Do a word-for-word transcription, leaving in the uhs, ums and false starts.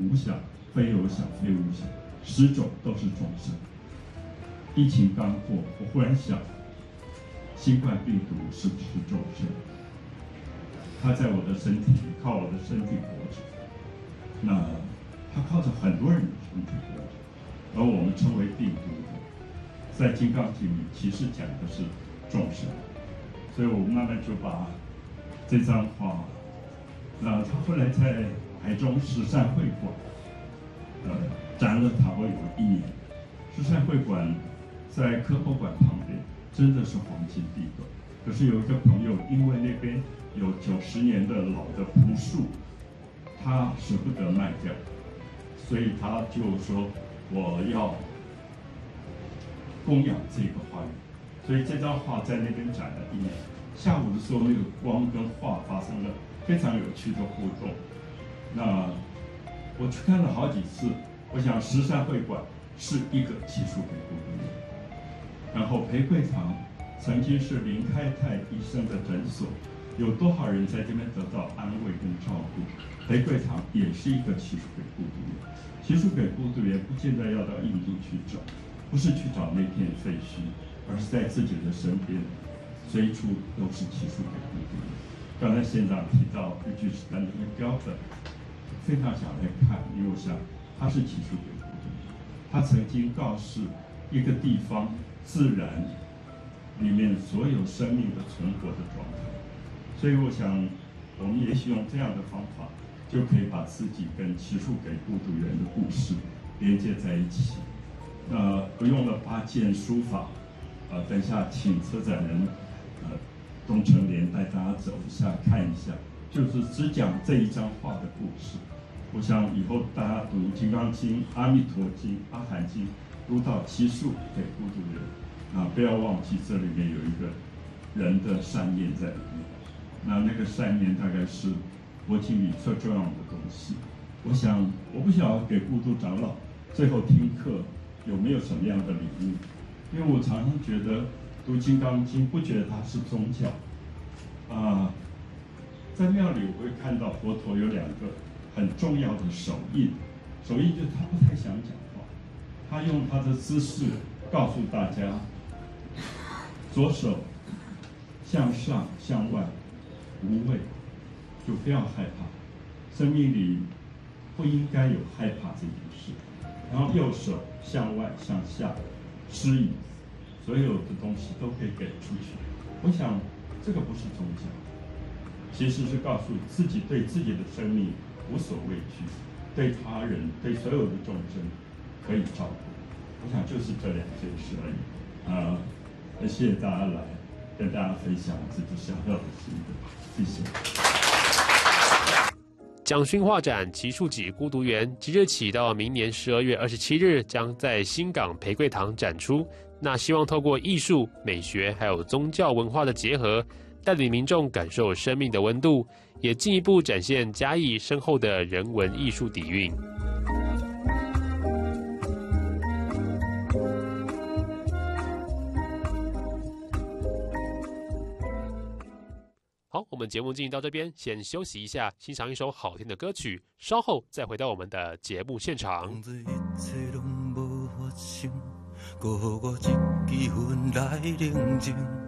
无想，非有想，非无想，十种都是众生。疫情刚过，我忽然想，新冠病毒是不是众生？它在我的身体里，靠我的身体活着。那它靠着很多人的身体活着，而我们称为病毒的，在《金刚经》里其实讲的是众生。所以我慢慢就把这张画，那他后来在台中十善会馆，呃，展了差不多有一年。十善会馆在科博馆旁边，真的是黄金地段。可是有一个朋友，因为那边有九十年的老的朴树，他舍不得卖掉，所以他就说我要供养这个花园。所以这张画在那边展了一年。下午的时候，那个光跟画发生了非常有趣的互动。那我去看了好几次，我想十善会馆是一个寄宿给孤独院，然后培贵堂曾经是林开泰医生的诊所，有多少人在这边得到安慰跟照顾？培贵堂也是一个寄宿给孤独院，寄宿给孤独院不见得要到印度去找，不是去找那片废墟，而是在自己的身边，随处都是寄宿给孤独院。刚才县长提到日据时代那个标本，非常想来看，因为我想它是寄宿给孤独院，他曾经告示一个地方自然里面所有生命的存活的状态，所以我想我们也许用这样的方法，就可以把自己跟寄宿给孤独院的故事连接在一起。那我用了八件书法，呃，等一下请车展人，呃，东成莲带大家走一下看一下，就是只讲这一张画的故事。我想以后大家读《金刚经》《阿弥陀经》《阿含经》，读到寄宿给孤独院，啊，不要忘记这里面有一个人的善念在里面。那那个善念大概是佛经里最重要的东西。我想，我不晓得给孤独长老最后听课有没有什么样的礼物，因为我常常觉得读《金刚经》不觉得它是宗教，啊、呃，在庙里我会看到佛陀有两个很重要的手印，手印就是他不太想讲话，他用他的姿势告诉大家，左手向上向外无畏，就不要害怕，生命里不应该有害怕这件事。然后右手向外向下施予，所有的东西都可以给出去。我想这个不是宗教，其实是告诉自己对自己的生命无所畏惧，对他人对所有的众生可以照顾。我想就是这两件事而已。啊、呃，谢谢大家来跟大家分享自己小小的心得，谢谢。 蒋勋画展奇树己孤独园即日起到明年十二月二十七日，将在新港培贵堂展出。那希望透过艺术、美学还有宗教文化的结合，带领民众感受生命的温度，也进一步展现嘉义深厚的人文艺术底蕴。好，我们节目进行到这边，先休息一下，欣赏一首好听的歌曲，稍后再回到我们的节目现场。 当作一切拢无发生，搁予我一支分来冷静。